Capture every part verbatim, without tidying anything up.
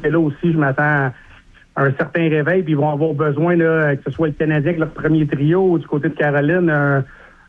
côté-là aussi, je m'attends à un certain réveil, puis ils vont avoir besoin, là, que ce soit le Canadien avec leur premier trio, ou du côté de Caroline, un,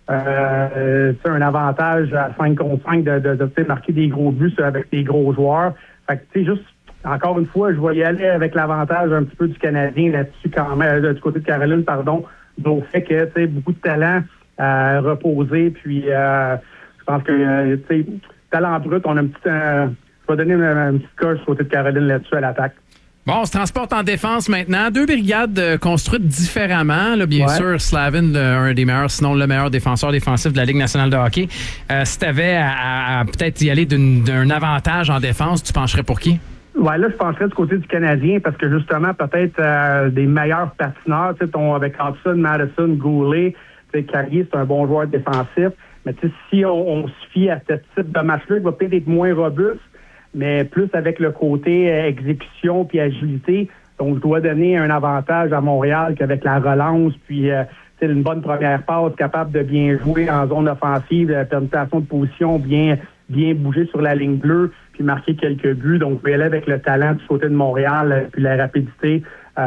euh, un avantage à cinq contre cinq de, de, de, de marquer des gros buts avec des gros joueurs. Fait que, tu sais, juste, encore une fois, je vais y aller avec l'avantage un petit peu du Canadien là-dessus, quand même, euh, du côté de Caroline, pardon, au fait que, tu sais, beaucoup de talent à reposer, puis euh, je pense que, euh, tu sais, talent brut, on a un petit... Euh, je vais donner une, une petite coche du côté de Caroline là-dessus à l'attaque. Bon, on se transporte en défense maintenant. Deux brigades euh, construites différemment. Là, bien ouais. sûr, Slavin, le, un des meilleurs, sinon le meilleur défenseur défensif de la Ligue nationale de hockey. Euh, si tu avais à, à peut-être y aller d'une, d'un avantage en défense, tu pencherais pour qui? Ouais, là, je pencherais du côté du Canadien parce que justement, peut-être euh, des meilleurs patineurs, tu sais, ton avec Hudson, Madison, Goulet, tu sais, Carrier, c'est un bon joueur défensif. Mais tu sais, si on, on se fie à ce type de match-là, il va peut-être être moins robuste, mais plus avec le côté euh, exécution puis agilité. Donc, je dois donner un avantage à Montréal qu'avec la relance, puis euh, une bonne première passe, capable de bien jouer en zone offensive, la permutation de position, bien bien bouger sur la ligne bleue, puis marquer quelques buts. Donc, je vais aller avec le talent du côté de Montréal, puis la rapidité,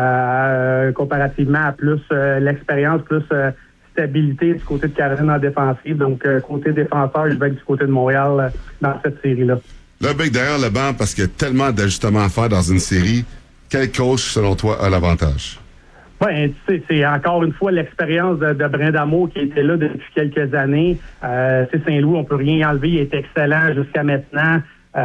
euh, comparativement à plus euh, l'expérience, plus euh, stabilité du côté de Caroline en défensive. Donc, euh, côté défenseur, je vais du côté de Montréal euh, dans cette série-là. Là, bec derrière le banc, parce qu'il y a tellement d'ajustements à faire dans une série, quel coach, selon toi, a l'avantage? Oui, tu sais, c'est encore une fois l'expérience de, de Brindamour qui était là depuis quelques années. Euh, tu sais, Saint-Louis, on peut rien y enlever, il est excellent jusqu'à maintenant.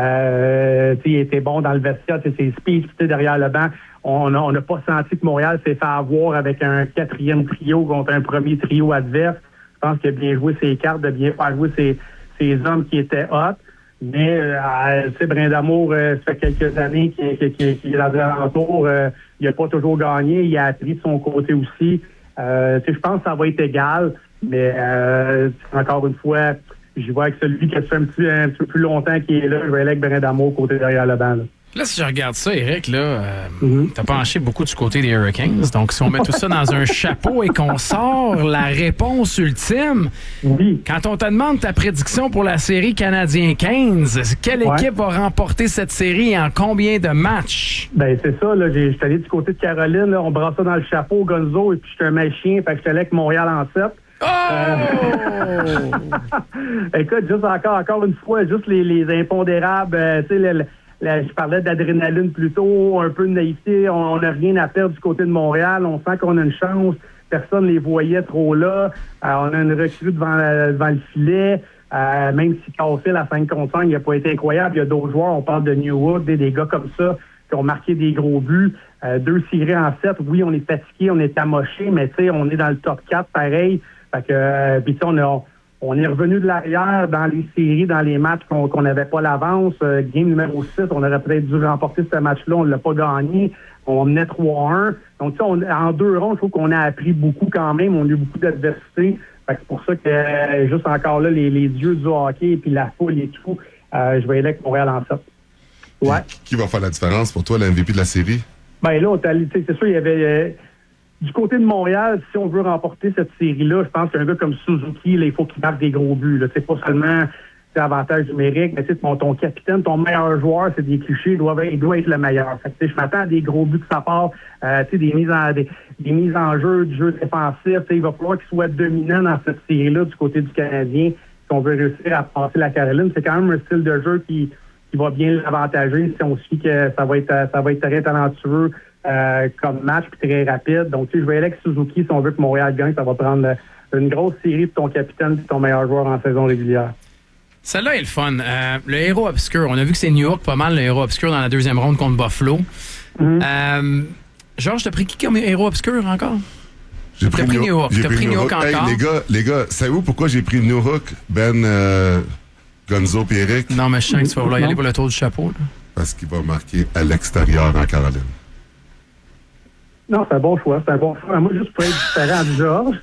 Euh, tu sais, il était bon dans le vestiaire, c'est ses speeds derrière le banc. On n'a pas senti que Montréal s'est fait avoir avec un quatrième trio contre un premier trio adverse. Je pense qu'il a bien joué ses cartes, de bien faire jouer ses, ses hommes qui étaient hot. Mais, euh, tu sais, Brindamour, euh, ça fait quelques années qu'il, qu'il, qu'il, qu'il est dans l'alentour. Euh, il n'a pas toujours gagné. Il a appris de son côté aussi. Euh, tu sais, je pense que ça va être égal. Mais, euh, encore une fois, je vois avec celui qui a fait un petit, un petit peu plus longtemps qui est là. Je vais aller avec Brindamour côté derrière le banc, là. Là, si je regarde ça, Éric, là, euh, mm-hmm. t'as penché beaucoup du côté des Hurricanes. Donc, si on met tout ça dans un chapeau et qu'on sort la réponse ultime, oui. Quand on te demande ta prédiction pour la série Canadien quinze, quelle ouais. équipe va remporter cette série et en combien de matchs? Ben, c'est ça, là. Je suis allé du côté de Caroline, là, on brasse ça dans le chapeau, Gonzo, et puis je suis un machin, fait que je suis allé avec Montréal en sept. Oh! Euh... Écoute, juste encore, encore une fois, juste les, les impondérables, euh, tu sais, le, Là, je parlais d'adrénaline plus tôt, un peu de naïveté. On n'a rien à perdre du côté de Montréal. On sent qu'on a une chance. Personne ne les voyait trop là. Euh, on a une recrue devant, devant le filet. Euh, même si Caulfield à cinq contre cinq, il n'a pas été incroyable. Il y a d'autres joueurs. On parle de Newhook, des, des gars comme ça qui ont marqué des gros buts. Euh, deux tirés en sept. Oui, on est fatigué, on est amoché, mais tu sais, on est dans le top quatre pareil. Fait que, euh, puis tu sais, on a... On est revenu de l'arrière dans les séries, dans les matchs qu'on n'avait pas l'avance. Euh, game numéro six, on aurait peut-être dû remporter ce match-là. On ne l'a pas gagné. On menait trois à un. Donc, on, en deux ronds, je trouve qu'on a appris beaucoup quand même. On a eu beaucoup d'adversité. Fait que c'est pour ça que, euh, juste encore là, les, les dieux du hockey et puis la foule et tout, euh, je vais aller avec Montréal en sept. Ouais. Qui, qui va faire la différence pour toi, l'M V P de la série? Ben là, on t'a, c'est sûr, il y avait... Euh, Du côté de Montréal, si on veut remporter cette série-là, je pense qu'un gars comme Suzuki, là, il faut qu'il marque des gros buts. Là. C'est pas seulement avantage numérique, mais ton, ton capitaine, ton meilleur joueur, c'est des clichés, il doit, il doit être le meilleur. Fait que, je m'attends à des gros buts que ça part, euh, des, mises en, des, des mises en jeu, du jeu défensif. Il va falloir qu'il soit dominant dans cette série-là du côté du Canadien si on veut réussir à passer la Caroline. C'est quand même un style de jeu qui, qui va bien l'avantager si on suit que ça va être, ça va être très talentueux. Euh, comme match puis très rapide. Donc, tu sais, je vais aller avec Suzuki si on veut que Montréal gagne. Ça va prendre une grosse série de ton capitaine et ton meilleur joueur en saison régulière. Celle-là est le fun. Euh, le héros obscur, on a vu que c'est New York pas mal, le héros obscur dans la deuxième ronde contre Buffalo. Mm-hmm. Euh, Georges, t'as pris qui comme héros obscur encore? J'ai pris, pris New York. T'as pris New York encore? Hey, les gars, les gars, savez-vous pourquoi j'ai pris New York, Ben, euh, Gonzo et Eric? Non, mais je sens que tu vas vouloir y aller pour le tour du chapeau. Là. Parce qu'il va marquer à l'extérieur en Caroline. Non, c'est un bon choix, c'est un bon choix. Moi, juste pour être différent du Georges.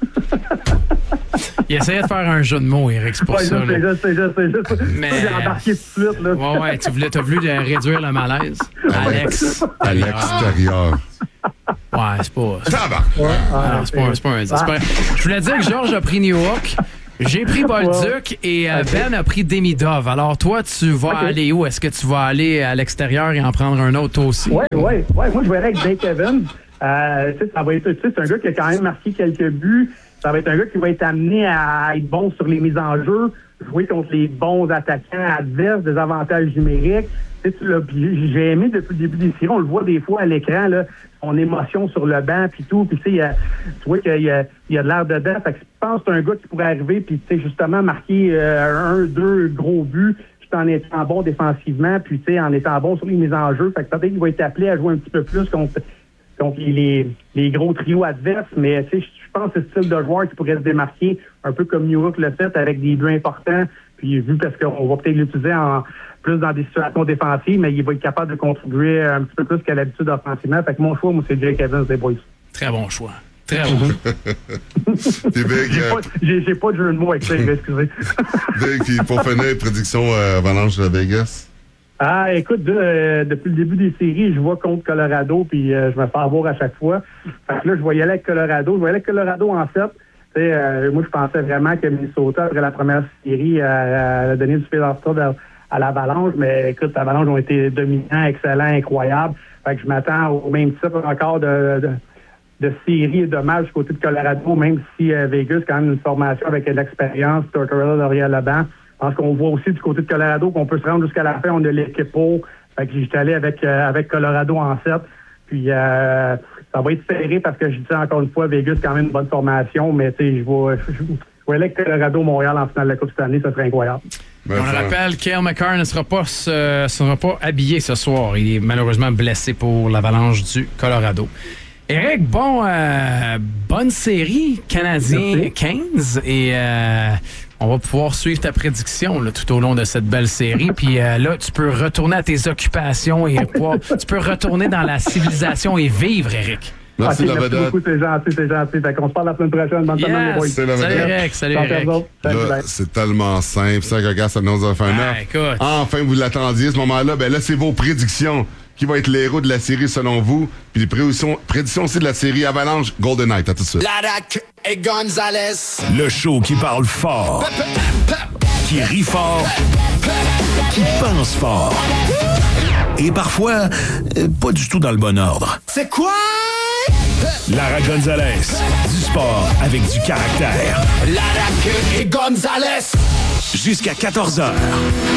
Il essayait de faire un jeu de mots, Eric, c'est pour ouais, ça. C'est juste, c'est juste, c'est juste. Mais... J'ai embarqué tout de suite, là. Ouais, ouais, tu voulais, t'as voulu réduire le malaise. Alex. À l'extérieur. Ouais, c'est pas... Ça va! Ouais, ah, non, c'est pas, c'est pas un indice. Ah. Je voulais dire que Georges a pris New York J'ai pris Bolduc et euh, Ben a pris Demidov. Alors, toi, tu vas okay. aller où? Est-ce que tu vas aller à l'extérieur et en prendre un autre, toi aussi? Oui, oui. Ouais, moi, je verrais avec Jake Evans. Euh, ça va être, c'est un gars qui a quand même marqué quelques buts. Ça va être un gars qui va être amené à être bon sur les mises en jeu, jouer contre les bons attaquants adverses, des avantages numériques. Tu sais, j'ai aimé depuis le début des séries, on le voit des fois à l'écran, là, son émotion sur le banc, puis tout. Puis tu sais, tu vois qu'il y a, il y a de l'air dedans. Fait que je pense que c'est un gars qui pourrait arriver, puis tu sais, justement, marquer euh, un, deux gros buts, tout en étant bon défensivement, puis tu sais, en étant bon sur les mises en jeu. Fait que peut-être qu'il va être appelé à jouer un petit peu plus contre, contre les, les gros trios adverses, mais tu sais, je pense que c'est ce style de joueur qui pourrait se démarquer, un peu comme New York le fait, avec des buts importants. Puis vu parce qu'on va peut-être l'utiliser en plus dans des situations défensives, mais il va être capable de contribuer un petit peu plus qu'à l'habitude offensivement. Fait que mon choix, moi, c'est Jake Evans des Boys. Très bon choix. Très bon. T'es big. J'ai, pas, j'ai, j'ai pas de jeu de mots avec ça, excusez. Big, pour finir, prédiction euh, Avalanche de Vegas. Ah, écoute, de, euh, depuis le début des séries, je vois contre Colorado, puis euh, je me fais avoir à chaque fois. Fait que là, je voyais aller avec Colorado. Je voyais aller avec Colorado en sept. Euh, moi, je pensais vraiment que Minnesota, après la première série, euh, a donné du fil à, à l'Avalanche, mais écoute, l'Avalanche ont été dominants, excellents, incroyables. Fait que je m'attends au même type encore de, de, de série et de match du côté de Colorado, même si euh, Vegas, quand même, une formation avec de l'expérience, Tortorella derrière le banc. Je pense qu'on voit aussi du côté de Colorado qu'on peut se rendre jusqu'à la fin. On a l'équipe pour. Fait que j'étais allé avec, euh, avec Colorado en sept. Puis euh, ça va être serré parce que je dis encore une fois, Vegas quand même une bonne formation, mais tu sais, je vois je, je, je vois avec Colorado Montréal en finale de la Coupe cette année, ça serait incroyable. On le rappelle, Cale Makar ne sera pas, euh, sera pas habillé ce soir. Il est malheureusement blessé pour l'Avalanche du Colorado. Éric, bon, euh, bonne série, Canadien quinze, et euh, on va pouvoir suivre ta prédiction là, tout au long de cette belle série. Puis euh, là, tu peux retourner à tes occupations et pouvoir, tu peux retourner dans la civilisation et vivre, Éric. Merci, okay, la merci beaucoup, c'est gentil, c'est gentil. Fait qu'on se parle la semaine prochaine. Bonne semaine, les boys. Salut, Éric. Salut, Éric. Là, c'est tellement simple. Ça, regarde, ça nous a fait un ah, Enfin, vous l'attendiez, ce moment-là. Ben là, c'est vos prédictions. Qui va être l'héros de la série selon vous? Puis les prédictions, prédictions aussi de la série Avalanche Golden Knight. À tout de suite. Ladac et Gonzalez. Le show qui parle fort. Qui rit fort. Qui pense fort. Et parfois, euh, pas du tout dans le bon ordre. C'est quoi? Lara Gonzalez. Du sport avec du caractère. Ladac et Gonzalez. Jusqu'à quatorze heures.